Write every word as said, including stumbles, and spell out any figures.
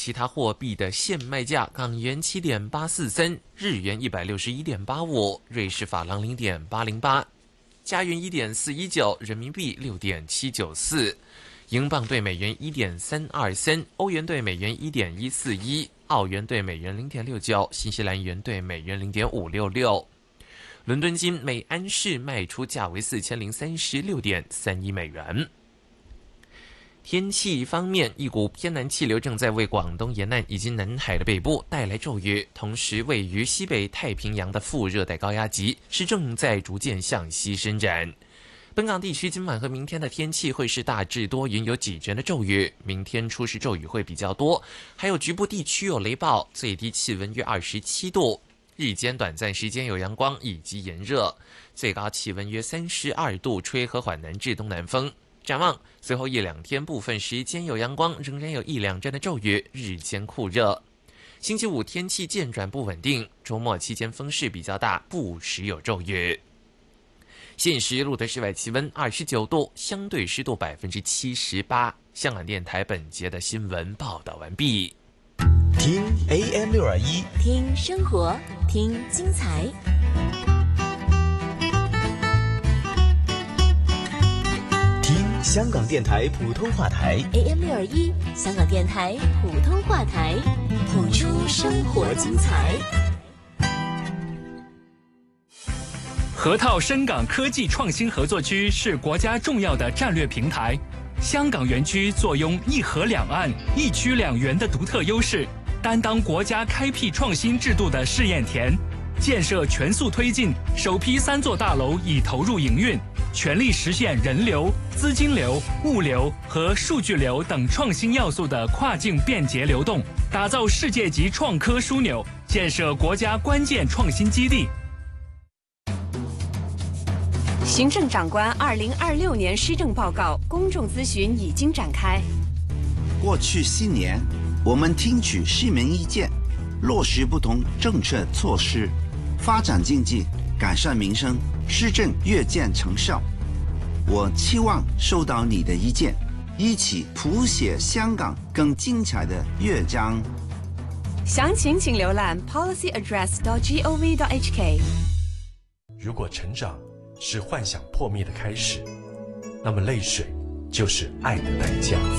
其他货币的现卖价：港元七点八四三，日元一百六十一点八五，瑞士法郎零点八零八，加元一点四一九，人民币六点七九四，英镑对美元一点三二三，欧元对美元一点一四一，澳元对美元零点六九，新西兰元对美元零点五六六。伦敦金每安士卖出价为四千零三十六点三一美元。天气方面，一股偏南气流正在为广东沿岸以及南海的北部带来骤雨，同时位于西北太平洋的副热带高压脊是正在逐渐向西伸展。本港地区今晚和明天的天气会是大致多云，有几阵的骤雨，明天初时骤雨会比较多，还有局部地区有雷暴，最低气温约二十七度，日间短暂时间有阳光以及炎热，最高气温约三十二度，吹和缓南至东南风。展望随后一两天部分时间有阳光，仍然有一两阵的骤雨，日间酷热。星期五天气渐转不稳定，周末期间风势比较大，不时有骤雨。现时录的室外气温二十九度，相对湿度百分之七十八。香港电台本节的新闻报道完毕。 听 A M 六二一， 听生活，听精彩。 香港电台普通话台 A M 六二一，香港电台普通话台，谱出生活精彩。 河套深港科技创新合作区是国家重要的战略平台，香港园区坐拥一河两岸、一区两园的独特优势，担当国家开辟创新制度的试验田。建设全速推进，首批三座大楼已投入营运，全力实现人流、资金流、物流和数据流等创新要素的跨境便捷流动，打造世界级创科枢纽，建设国家关键创新基地。 行政长官二零二六年施政报告公众咨询已经展开。 过去四年，我们听取市民意见，落实不同政策措施，发展经济，改善民生，施政越见成效。我期望收到你的意见，一起谱写香港更精彩的乐章。 详情请浏览 policy address dot gov dot h k。 如果成长是幻想破灭的开始，那么泪水就是爱的代价。